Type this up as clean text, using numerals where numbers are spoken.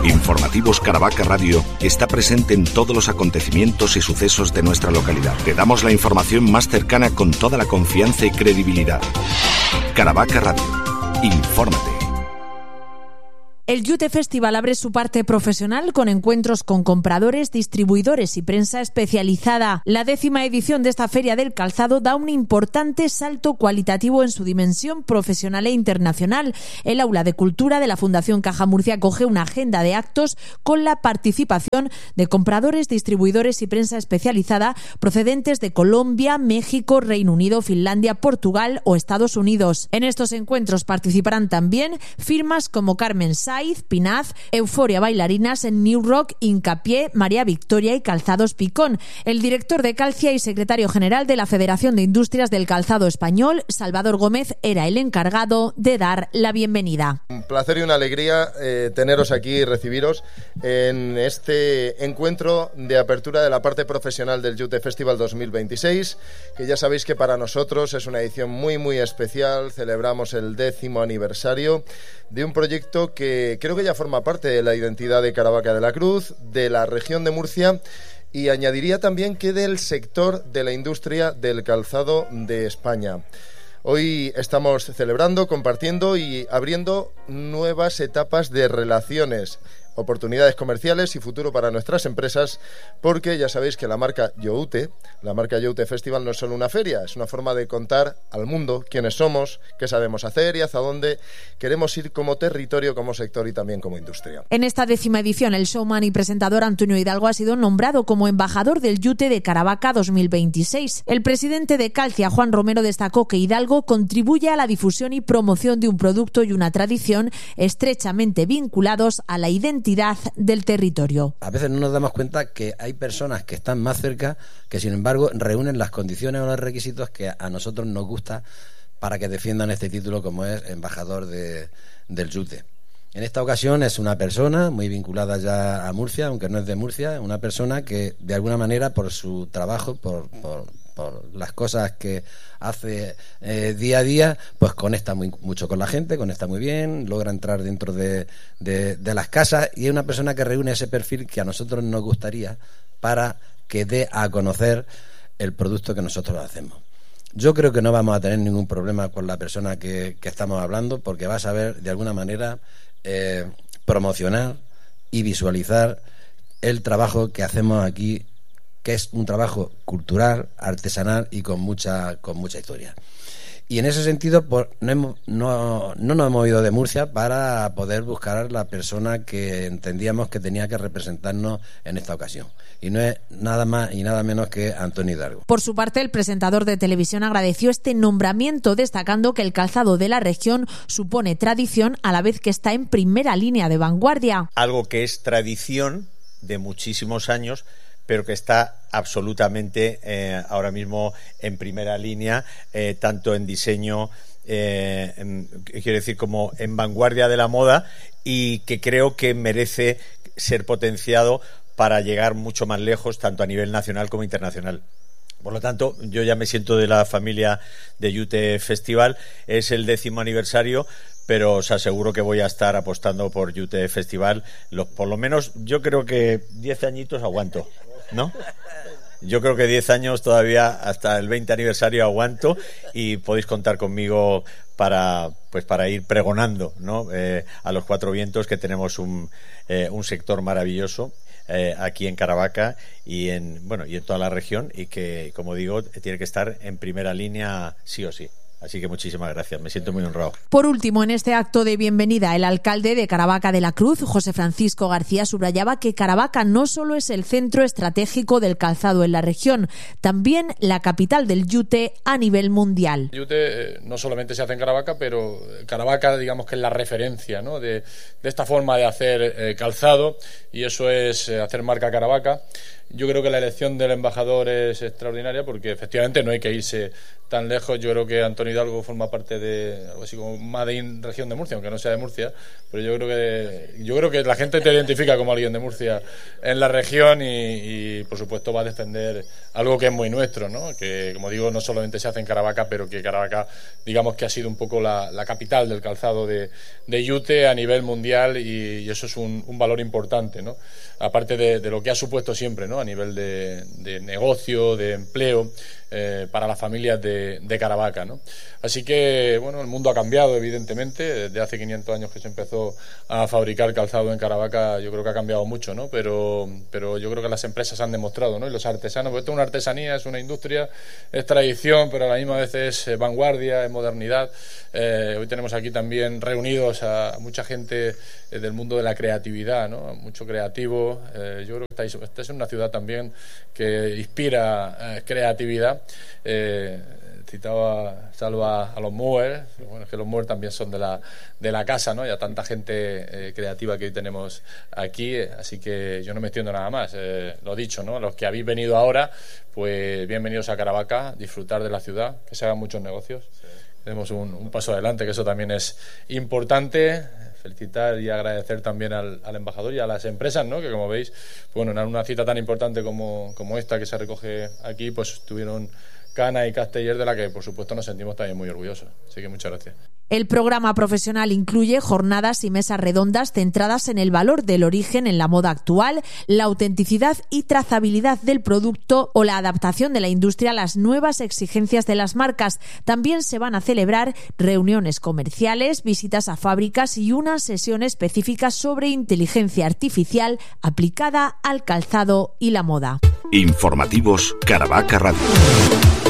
Informativos Caravaca Radio está presente en todos los acontecimientos y sucesos de nuestra localidad. Te damos la información más cercana con toda la confianza y credibilidad. Caravaca Radio. Infórmate. El Yute Festival abre su parte profesional con encuentros con compradores, distribuidores y prensa especializada. La 10ª edición de esta Feria del Calzado da un importante salto cualitativo en su dimensión profesional e internacional. El Aula de Cultura de la Fundación Caja Murcia acoge una agenda de actos con la participación de compradores, distribuidores y prensa especializada procedentes de Colombia, México, Reino Unido, Finlandia, Portugal o Estados Unidos. En estos encuentros participarán también firmas como Carmen Saiz, Pinaz, Euforia Bailarinas, New Rock, Hincapié, María Victoria y Calzados Picón. El director de Calcia y secretario general de la Federación de Industrias del Calzado Español, Salvador Gómez, era el encargado de dar la bienvenida. Un placer y una alegría teneros aquí y recibiros en este encuentro de apertura de la parte profesional del Yute Festival 2026, que ya sabéis que para nosotros es una edición muy especial. Celebramos el 10º aniversario de un proyecto que creo que ya forma parte de la identidad de Caravaca de la Cruz, de la región de Murcia y añadiría también que del sector de la industria del calzado de España. Hoy estamos celebrando, compartiendo y abriendo nuevas etapas de relaciones, oportunidades comerciales y futuro para nuestras empresas, porque ya sabéis que la marca Youte Festival no es solo una feria, es una forma de contar al mundo quiénes somos, qué sabemos hacer y hacia dónde queremos ir como territorio, como sector y también como industria. En esta 10ª edición, el showman y presentador Antonio Hidalgo ha sido nombrado como embajador del Yute de Caravaca 2026. El presidente de Calcia, Juan Romero, destacó que Hidalgo contribuye a la difusión y promoción de un producto y una tradición estrechamente vinculados a la identidad del territorio. A veces no nos damos cuenta que hay personas que están más cerca que sin embargo reúnen las condiciones o los requisitos que a nosotros nos gusta para que defiendan este título como es embajador del Yute. En esta ocasión es una persona muy vinculada ya a Murcia, aunque no es de Murcia, una persona que de alguna manera por su trabajo, por las cosas que hace día a día, pues conecta mucho con la gente, conecta muy bien, logra entrar dentro de las casas y es una persona que reúne ese perfil que a nosotros nos gustaría para que dé a conocer el producto que nosotros hacemos. Yo creo que no vamos a tener ningún problema con la persona que estamos hablando, porque va a saber de alguna manera promocionar y visualizar el trabajo que hacemos aquí, que es un trabajo cultural, artesanal y con mucha historia. Y en ese sentido, pues, no nos hemos ido de Murcia para poder buscar la persona que entendíamos que tenía que representarnos en esta ocasión. Y no es nada más y nada menos que Antonio Hidalgo. Por su parte, el presentador de televisión agradeció este nombramiento, destacando que el calzado de la región supone tradición a la vez que está en primera línea de vanguardia. Algo que es tradición de muchísimos años, pero que está absolutamente ahora mismo en primera línea, tanto en diseño, quiero decir, como en vanguardia de la moda, y que creo que merece ser potenciado para llegar mucho más lejos, tanto a nivel nacional como internacional. Por lo tanto, yo ya me siento de la familia de Yute Festival. Es el 10º aniversario, pero os aseguro que voy a estar apostando por Yute Festival. Por lo menos, yo creo que 10 añitos aguanto, ¿no? Yo creo que 10 años todavía, hasta el 20 aniversario aguanto, y podéis contar conmigo para ir pregonando, ¿no? A los cuatro vientos, que tenemos un sector maravilloso aquí en Caravaca y en toda la región, y que, como digo, tiene que estar en primera línea sí o sí. Así que muchísimas gracias, me siento muy honrado. Por último, en este acto de bienvenida, el alcalde de Caravaca de la Cruz, José Francisco García, subrayaba que Caravaca no solo es el centro estratégico del calzado en la región, también la capital del Yute a nivel mundial. Yute no solamente se hace en Caravaca, pero Caravaca, digamos que es la referencia, ¿no?, de esta forma de hacer calzado, y eso es hacer marca Caravaca. Yo creo que la elección del embajador es extraordinaria, porque efectivamente no hay que irse tan lejos. Yo creo que Antonio Antonio Hidalgo forma parte de algo así como Made in Región de Murcia, aunque no sea de Murcia, pero yo creo que la gente te identifica como alguien de Murcia en la región y por supuesto va a defender algo que es muy nuestro, ¿no? Que, como digo, no solamente se hace en Caravaca, pero que Caravaca, digamos que ha sido un poco la capital del calzado de yute a nivel mundial y eso es un valor importante, ¿no? Aparte de lo que ha supuesto siempre, ¿no? A nivel de negocio, de empleo, para las familias de Caravaca, ¿no? Así que, bueno, el mundo ha cambiado, evidentemente. Desde hace 500 años que se empezó a fabricar calzado en Caravaca, yo creo que ha cambiado mucho, ¿no? Pero yo creo que las empresas han demostrado, ¿no? Y los artesanos, porque esto es una artesanía, es una industria, es tradición, pero a la misma vez es vanguardia, es modernidad. Hoy tenemos aquí también reunidos a mucha gente del mundo de la creatividad, ¿no? Mucho creativo. Yo creo que esta es una ciudad también que inspira creatividad. Citaba Salva a los Moers, bueno, es que los Moers también son de la casa, ¿no? Y a tanta gente creativa que hoy tenemos aquí, así que yo no me extiendo nada más. Lo dicho, ¿no? Los que habéis venido ahora, pues bienvenidos a Caravaca, disfrutar de la ciudad, que se hagan muchos negocios. Sí. Tenemos un paso adelante, que eso también es importante. Felicitar y agradecer también al embajador y a las empresas, ¿no? Que como veis, bueno, en una cita tan importante como esta que se recoge aquí, pues tuvieron Cana y Casteller, de la que por supuesto nos sentimos también muy orgullosos. Así que muchas gracias. El programa profesional incluye jornadas y mesas redondas centradas en el valor del origen en la moda actual, la autenticidad y trazabilidad del producto o la adaptación de la industria a las nuevas exigencias de las marcas. También se van a celebrar reuniones comerciales, visitas a fábricas y una sesión específica sobre inteligencia artificial aplicada al calzado y la moda. Informativos Caravaca Radio.